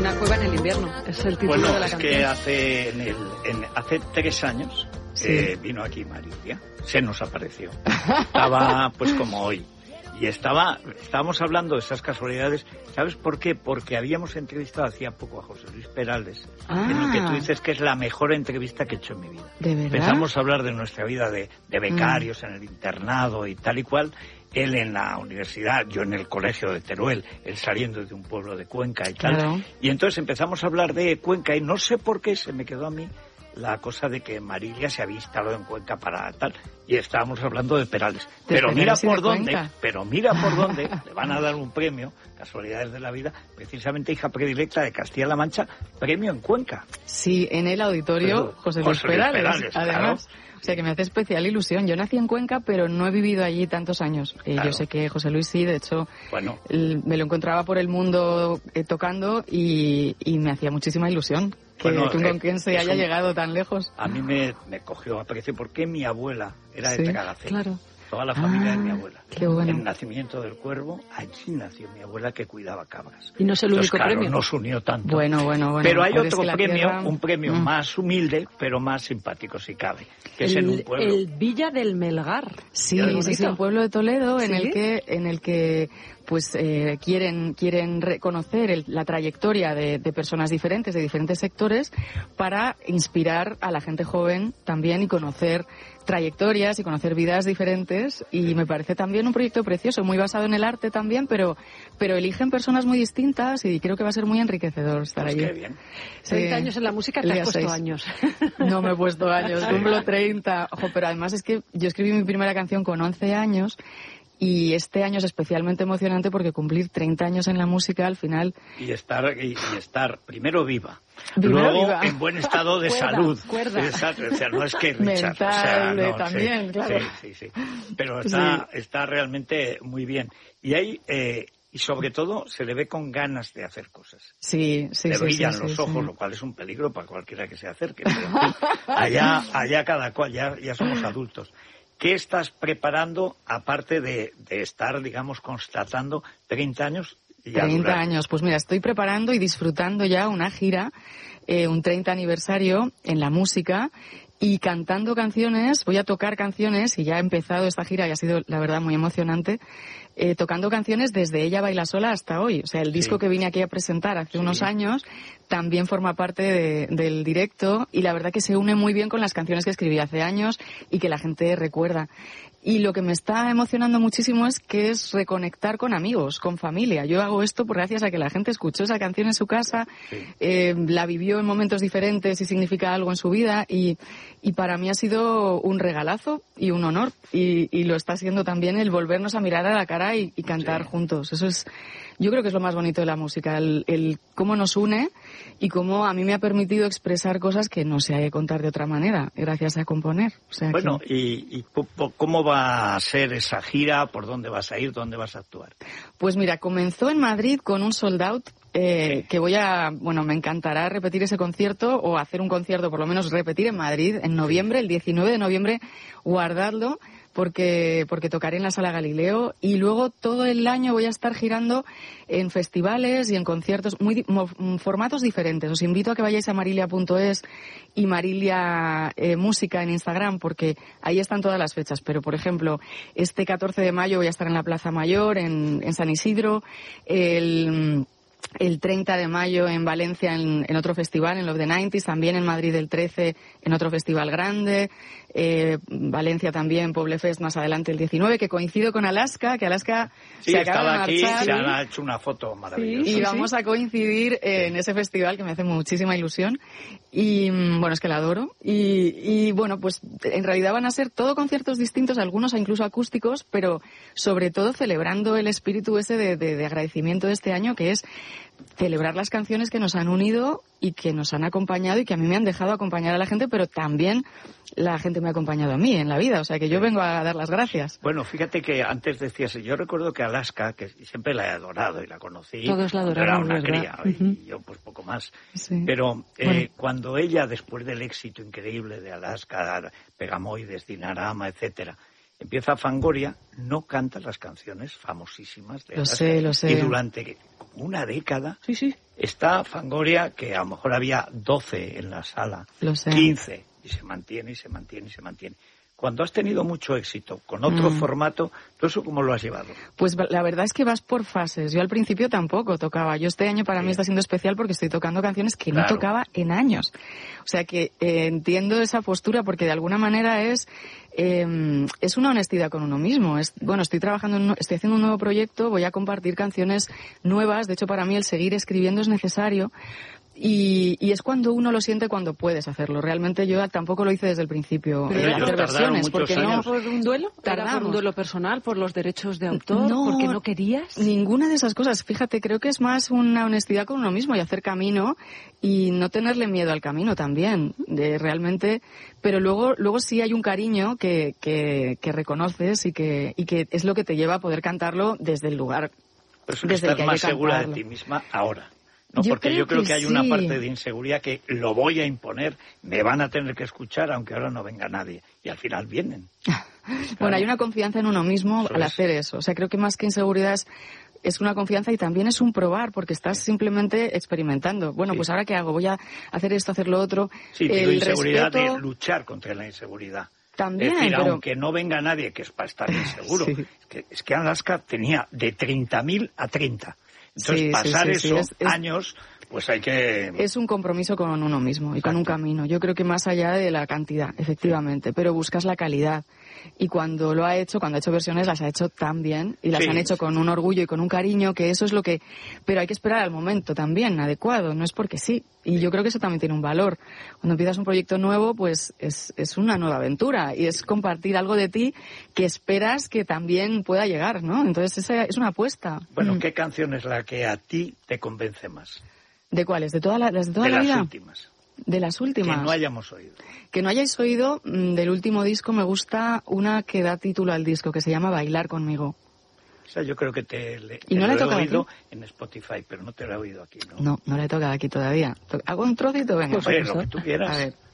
una cueva en el invierno, es el título de la canción. Que hace 3 años vino aquí Marilia, se nos apareció. Estaba pues como hoy. Y estábamos hablando de esas casualidades. ¿Sabes por qué? Porque habíamos entrevistado hacía poco a José Luis Perales, en lo que tú dices que es la mejor entrevista que he hecho en mi vida. ¿De verdad? Empezamos a hablar de nuestra vida de becarios en el internado y tal y cual. Él en la universidad, yo en el colegio de Teruel, él saliendo de un pueblo de Cuenca y tal. Claro. Y entonces empezamos a hablar de Cuenca y no sé por qué se me quedó a mí la cosa de que Marilia se había instalado en Cuenca para tal, y estábamos hablando de Perales. Pero mira por dónde, le van a dar un premio, casualidades de la vida, precisamente hija predilecta de Castilla-La Mancha, premio en Cuenca. Sí, en el auditorio José Luis Perales, además. Claro. O sea, que me hace especial ilusión. Yo nací en Cuenca, pero no he vivido allí tantos años. Claro. Yo sé que José Luis sí, de hecho, me lo encontraba por el mundo tocando y me hacía muchísima ilusión que con quien se haya llegado tan lejos. A mí me cogió aprecio porque mi abuela era de Tagacel. Claro. Toda la familia de mi abuela. Qué bueno. El nacimiento del cuervo, allí nació mi abuela que cuidaba cabras. Y no es el único premio. Nos unió tanto. Bueno. Pero hay otro premio, un premio más humilde, pero más simpático si cabe, que es en un pueblo. El Villa del Melgar. Sí, un pueblo de Toledo en el que pues quieren reconocer la trayectoria de personas diferentes, de diferentes sectores, para inspirar a la gente joven también y conocer trayectorias y conocer vidas diferentes, y me parece también un proyecto precioso, muy basado en el arte también, pero eligen personas muy distintas y creo que va a ser muy enriquecedor estar allí. Qué bien. 30 años en la música, te has puesto años. No me he puesto años, cumplo 30. Ojo, pero además es que yo escribí mi primera canción con 11 años y este año es especialmente emocionante porque cumplir 30 años en la música al final... Y estar primero viva. Luego en buen estado de salud. Exacto, o sea, no es que Richard, mental, también, claro. Sí. Pero está realmente muy bien. Y hay y sobre todo se le ve con ganas de hacer cosas. Sí. Le brillan los ojos, lo cual es un peligro para cualquiera que se acerque. Pero, en fin, allá cada cual, ya somos adultos. ¿Qué estás preparando, aparte de estar, digamos, constatando 30 años? 30 años. Pues mira, estoy preparando y disfrutando ya una gira, un 30 aniversario en la música y cantando canciones. Voy a tocar canciones y ya he empezado esta gira y ha sido, la verdad, muy emocionante. Tocando canciones desde Ella baila sola hasta hoy. O sea, el disco que vine aquí a presentar hace unos años también forma parte del directo y la verdad que se une muy bien con las canciones que escribí hace años y que la gente recuerda. Y lo que me está emocionando muchísimo es que es reconectar con amigos, con familia. Yo hago esto gracias a que la gente escuchó esa canción en su casa, la vivió en momentos diferentes y significa algo en su vida y para mí ha sido un regalazo y un honor y lo está siendo también el volvernos a mirar a la cara y cantar juntos. Eso es, yo creo que es lo más bonito de la música, el cómo nos une y cómo a mí me ha permitido expresar cosas que no sé contar de otra manera, gracias a componer. O sea ¿y cómo va a ser esa gira? ¿Por dónde vas a ir? ¿Dónde vas a actuar? Pues mira, comenzó en Madrid con un sold out que me encantará repetir ese concierto o hacer un concierto, por lo menos repetir en Madrid en noviembre, el 19 de noviembre, guardadlo. Porque tocaré en la Sala Galileo y luego todo el año voy a estar girando en festivales y en conciertos, formatos diferentes. Os invito a que vayáis a marilia.es y Marilia Música en Instagram porque ahí están todas las fechas. Pero, por ejemplo, este 14 de mayo voy a estar en la Plaza Mayor, en San Isidro, el 30 de mayo en Valencia en otro festival, en Love the 90s, también en Madrid el 13 en otro festival grande, Valencia también, Poblefest más adelante el 19, que coincido con Alaska, que Alaska se acaba de marchar. Aquí, se ha hecho una foto maravillosa. Y vamos a coincidir en ese festival que me hace muchísima ilusión y es que la adoro y pues en realidad van a ser todo conciertos distintos, algunos incluso acústicos, pero sobre todo celebrando el espíritu ese de agradecimiento de este año, que es celebrar las canciones que nos han unido y que nos han acompañado y que a mí me han dejado acompañar a la gente, pero también la gente me ha acompañado a mí en la vida, o sea que yo vengo a dar las gracias. Bueno, fíjate que antes decías, yo recuerdo que Alaska, que siempre la he adorado y la conocí, todos la adoraron, era una cría, y yo pues poco más, pero cuando ella, después del éxito increíble de Alaska, Pegamoides, Dinarama, etcétera, empieza Fangoria, no canta las canciones famosísimas de Alaska. Lo sé. Y durante una década Está Fangoria, que a lo mejor había 12 en la sala, 15, y se mantiene, y se mantiene, y se mantiene. Cuando has tenido mucho éxito con otro formato, ¿tú eso cómo lo has llevado? Pues la verdad es que vas por fases. Yo al principio tampoco tocaba. Yo este año para mí está siendo especial porque estoy tocando canciones que no tocaba en años. O sea que entiendo esa postura porque de alguna manera es una honestidad con uno mismo. Estoy estoy haciendo un nuevo proyecto, voy a compartir canciones nuevas. De hecho, para mí el seguir escribiendo es necesario. Y es cuando uno lo siente cuando puedes hacerlo. Realmente yo tampoco lo hice desde el principio. Hacer versiones, porque no. ¿Por un duelo? ¿Era por un duelo personal, por los derechos de autor? No, ¿porque no querías? Ninguna de esas cosas. Fíjate, creo que es más una honestidad con uno mismo y hacer camino y no tenerle miedo al camino también. Realmente, pero luego sí hay un cariño que reconoces y que es lo que te lleva a poder cantarlo desde el lugar. Pero eso desde el que estás más segura de ti misma ahora. No, porque yo creo que hay una parte de inseguridad que lo voy a imponer, me van a tener que escuchar aunque ahora no venga nadie. Y al final vienen. Bueno, hay una confianza en uno mismo al hacer eso. O sea, creo que más que inseguridad es una confianza y también es un probar, porque estás simplemente experimentando. Bueno, pues ahora ¿qué hago? Voy a hacer esto, hacer lo otro. Sí, digo inseguridad de luchar contra la inseguridad. También, es decir, pero aunque no venga nadie, que es para estar inseguro. Es que Alaska tenía de 30.000 a 30. Entonces, pasar esos años, pues hay que... Es un compromiso con uno mismo y con un camino. Yo creo que más allá de la cantidad, efectivamente, pero buscas la calidad. Y cuando ha hecho versiones, las ha hecho tan bien y las han hecho con un orgullo y con un cariño, que eso es lo que... Pero hay que esperar al momento también adecuado, no es porque sí. Y yo creo que eso también tiene un valor. Cuando empiezas un proyecto nuevo, pues es una nueva aventura y es compartir algo de ti que esperas que también pueda llegar, ¿no? Entonces esa es una apuesta. Bueno, ¿qué canción es la que a ti te convence más? ¿De cuáles? ¿De toda la vida? De las últimas. De las últimas. Que no hayamos oído. Que no hayáis oído, del último disco me gusta una que da título al disco, que se llama Bailar conmigo. O sea, yo creo que ¿Y no la he oído en Spotify, pero no te la he oído aquí, ¿no? No la he tocado aquí todavía. ¿Hago un trocito? Venga. Pues lo que tú quieras. A ver.